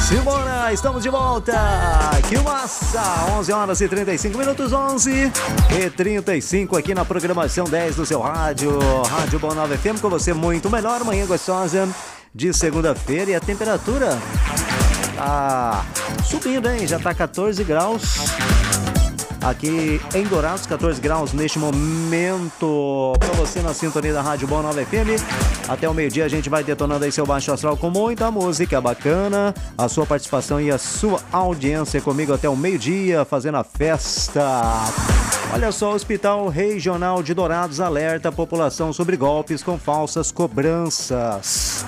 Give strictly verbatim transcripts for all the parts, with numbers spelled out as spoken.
Simbora, estamos de volta. Que massa! onze horas e trinta e cinco minutos, onze e trinta e cinco aqui na programação dez do seu rádio. Rádio Boa Nova F M com você muito melhor. Manhã gostosa de segunda-feira e a temperatura tá subindo, hein? Já tá quatorze graus. Aqui em Dourados, quatorze graus neste momento. Para você na sintonia da Rádio Boa Nova F M. Até o meio-dia a gente vai detonando aí seu baixo astral com muita música bacana. A sua participação e a sua audiência comigo até o meio-dia, fazendo a festa. Olha só, o Hospital Regional de Dourados alerta a população sobre golpes com falsas cobranças.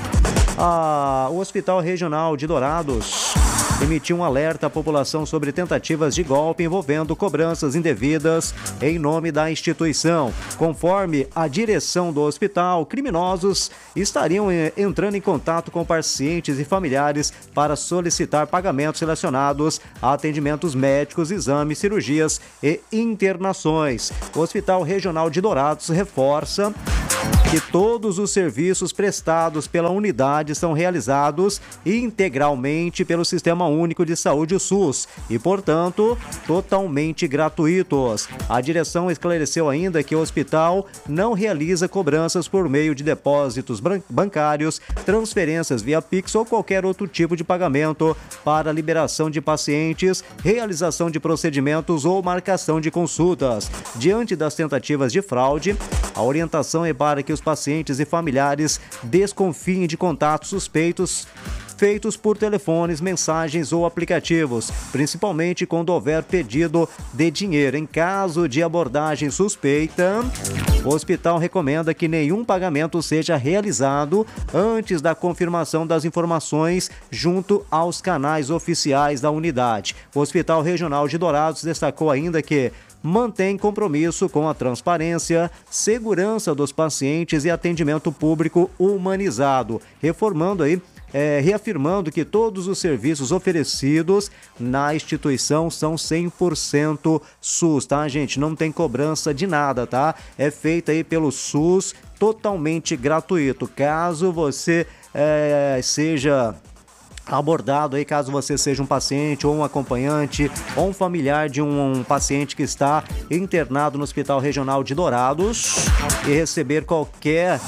Ah, o Hospital Regional de Dourados emitiu um alerta à população sobre tentativas de golpe envolvendo cobranças indevidas em nome da instituição. Conforme a direção do hospital, criminosos estariam entrando em contato com pacientes e familiares para solicitar pagamentos relacionados a atendimentos médicos, exames, cirurgias e internações. O Hospital Regional de Dourados reforça que todos os serviços prestados pela unidade são realizados integralmente pelo Sistema Único de Saúde, o SUS, e, portanto, totalmente gratuitos. A direção esclareceu ainda que o hospital não realiza cobranças por meio de depósitos bancários, transferências via Pix ou qualquer outro tipo de pagamento para liberação de pacientes, realização de procedimentos ou marcação de consultas. Diante das tentativas de fraude, a orientação é para que os pacientes e familiares desconfiem de contatos suspeitos feitos por telefones, mensagens ou aplicativos, principalmente quando houver pedido de dinheiro. Em caso de abordagem suspeita, o hospital recomenda que nenhum pagamento seja realizado antes da confirmação das informações junto aos canais oficiais da unidade. O Hospital Regional de Dourados destacou ainda que mantém compromisso com a transparência, segurança dos pacientes e atendimento público humanizado, reformando aí É, reafirmando que todos os serviços oferecidos na instituição são cem por cento SUS, tá, gente? Não tem cobrança de nada, tá? É feita aí pelo SUS, totalmente gratuito. Caso você é, seja abordado aí, caso você seja um paciente ou um acompanhante ou um familiar de um, um paciente que está internado no Hospital Regional de Dourados e receber qualquer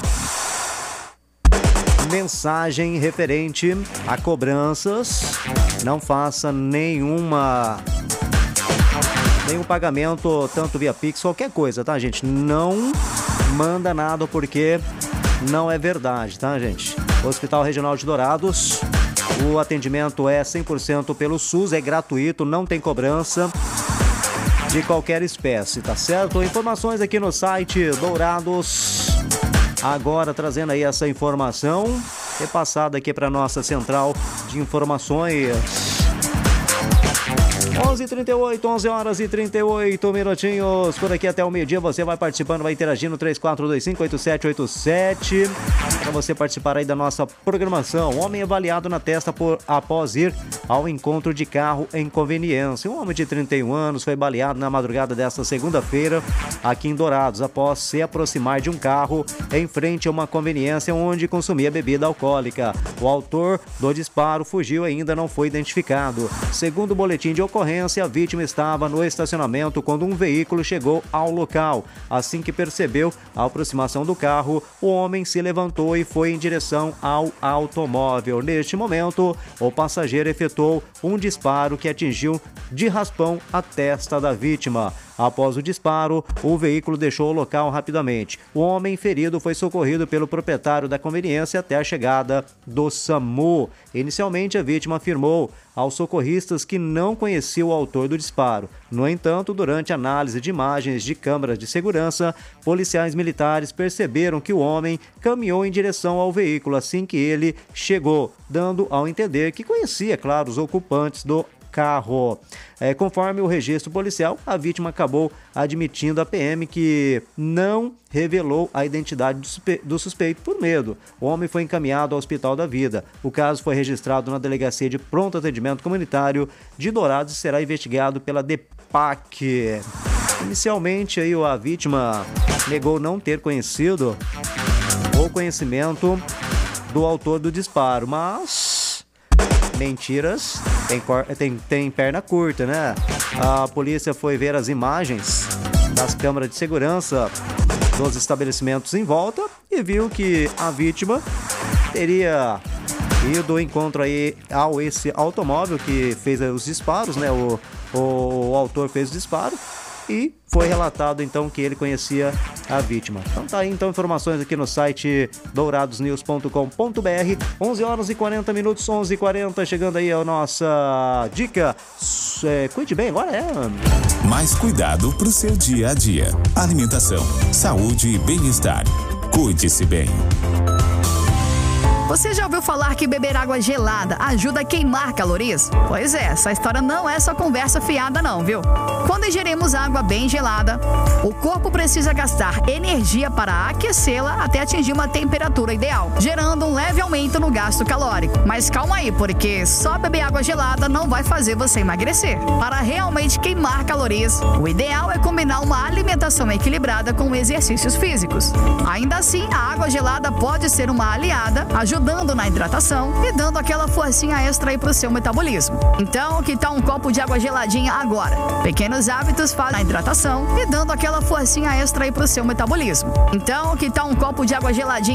mensagem referente a cobranças, não faça nenhuma nenhum pagamento, tanto via Pix, qualquer coisa, tá, gente? Não manda nada porque não é verdade, tá, gente? Hospital Regional de Dourados, o atendimento é cem por cento pelo SUS, é gratuito, não tem cobrança de qualquer espécie, tá certo? Informações aqui no site Dourados. Agora trazendo aí essa informação repassada aqui para nossa central de informações. onze e trinta e oito, onze horas e trinta e oito minutinhos. Por aqui até o meio-dia você vai participando, vai interagindo. Três quatro dois cinco, oito sete oito sete para você participar aí da nossa programação. Homem avaliado na testa por, após ir ao encontro de carro em conveniência. Um homem de trinta e um anos foi baleado na madrugada desta segunda-feira aqui em Dourados após se aproximar de um carro em frente a uma conveniência onde consumia bebida alcoólica. O autor do disparo fugiu e ainda não foi identificado. Segundo o boletim de ocorrência, a vítima estava no estacionamento quando um veículo chegou ao local. Assim que percebeu a aproximação do carro, o homem se levantou e foi em direção ao automóvel. Neste momento, o passageiro efetuou um disparo que atingiu de raspão a testa da vítima. Após o disparo, o veículo deixou o local rapidamente. O homem ferido foi socorrido pelo proprietário da conveniência até a chegada do SAMU. Inicialmente, a vítima afirmou aos socorristas que não conhecia o autor do disparo. No entanto, durante a análise de imagens de câmeras de segurança, policiais militares perceberam que o homem caminhou em direção ao veículo assim que ele chegou, dando ao entender que conhecia, claro, os ocupantes do carro. É, conforme o registro policial, a vítima acabou admitindo à P M que não revelou a identidade do, suspe- do suspeito por medo. O homem foi encaminhado ao Hospital da Vida. O caso foi registrado na Delegacia de Pronto Atendimento Comunitário de Dourados e será investigado pela D E P A C. Inicialmente, aí, a vítima negou não ter conhecido ou conhecimento do autor do disparo, mas mentiras tem, tem, tem perna curta, né? A polícia foi ver as imagens das câmeras de segurança dos estabelecimentos em volta e viu que a vítima teria ido ao encontro aí ao esse automóvel que fez os disparos, né? O, o, o autor fez o disparo e foi relatado então que ele conhecia a vítima. Então tá aí então informações aqui no site dourados news ponto com ponto b r. onze horas e quarenta minutos, onze e quarenta, chegando aí a nossa dica. É, cuide bem, agora é. Mais cuidado pro seu dia a dia. Alimentação, saúde e bem-estar. Cuide-se bem. Você já ouviu falar que beber água gelada ajuda a queimar calorias? Pois é, essa história não é só conversa fiada não, viu? Quando ingerimos água bem gelada, o corpo precisa gastar energia para aquecê-la até atingir uma temperatura ideal, gerando um leve aumento no gasto calórico. Mas calma aí, porque só beber água gelada não vai fazer você emagrecer. Para realmente queimar calorias, o ideal é combinar uma alimentação equilibrada com exercícios físicos. Ainda assim, a água gelada pode ser uma aliada, ajudando ajudando na hidratação e dando aquela forcinha extra aí pro seu metabolismo. Então, que tal um copo de água geladinha agora? Pequenos hábitos fazem a hidratação e dando aquela forcinha extra aí pro seu metabolismo. Então, que tal um copo de água geladinha